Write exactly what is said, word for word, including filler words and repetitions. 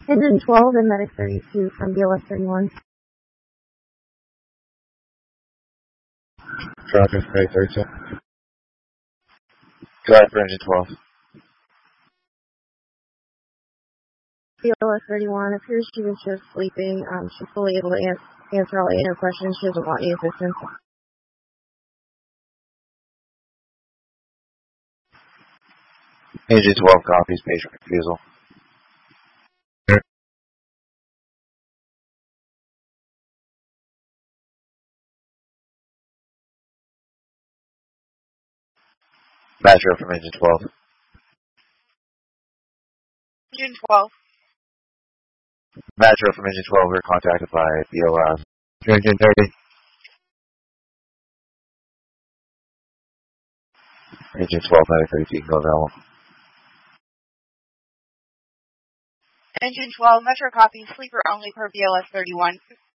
Engine twelve and Medic thirty-two from B L S thirty-one. Traffic, Medic thirty-two. Go ahead for Engine twelve. B L S thirty-one appears she was just sleeping. Um, she's fully able to answer, answer all eight of her questions. She doesn't want any assistance. Engine twelve copies, patient refusal. Metro from Engine twelve. Engine twelve. Metro from Engine twelve, we're contacted by B O S. Engine thirty. Engine twelve, Medic thirty-two, go available. Engine twelve, Metro copy, sleeper only per B L S thirty-one.